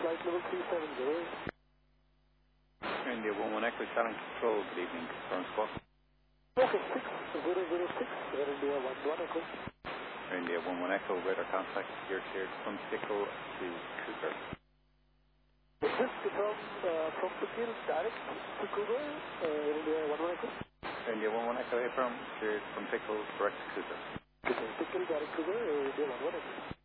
flight level 370. India 11 Echo, challenge control, good evening, confirm squawk. Okay, 6006, Air India 11 Echo. Air India 11 Echo, radar contact here cleared from Pickle to Cougar. Is this from Pickle direct to Cougar, Air India 11 Echo? Air India 11 Echo, affirm, cleared from Pickle direct to Cougar. Pickle direct to Cougar, Air India 11 Echo.